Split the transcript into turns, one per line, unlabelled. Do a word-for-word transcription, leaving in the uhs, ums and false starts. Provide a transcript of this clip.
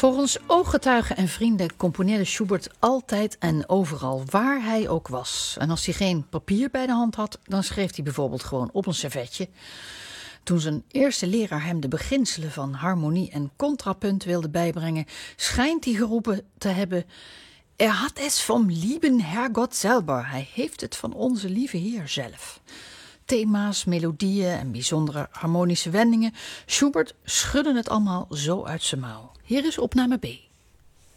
Volgens ooggetuigen en vrienden componeerde Schubert altijd en overal, waar hij ook was. En als hij geen papier bij de hand had, dan schreef hij bijvoorbeeld gewoon op een servetje. Toen zijn eerste leraar hem de beginselen van harmonie en contrapunt wilde bijbrengen, schijnt hij geroepen te hebben: Er had es vom lieben Herrgott selber. Hij heeft het van onze lieve Heer zelf. Thema's, melodieën en bijzondere harmonische wendingen. Schubert schudde het allemaal zo uit zijn mouw. Hier is opname B.